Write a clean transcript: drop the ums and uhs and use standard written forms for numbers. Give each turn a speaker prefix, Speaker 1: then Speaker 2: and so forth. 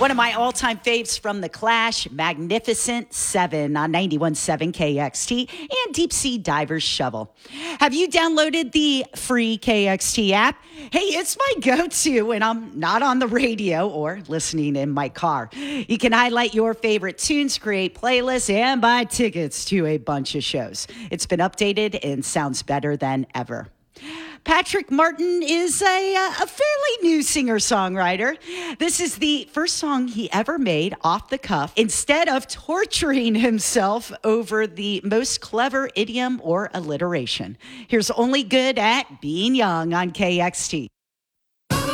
Speaker 1: One of my all-time faves from The Clash, Magnificent Seven on 91.7 KXT and Deep Sea Divers Shovel. Have you downloaded the free KXT app? Hey, it's my go-to when I'm not on the radio or listening in my car. You can highlight your favorite tunes, create playlists, and buy tickets to a bunch of shows. It's been updated and sounds better than ever. Patrick Martin is a fairly new singer-songwriter. This is the first song he ever made off the cuff instead of torturing himself over the most clever idiom or alliteration. Here's Only Good at Being Young on KXT.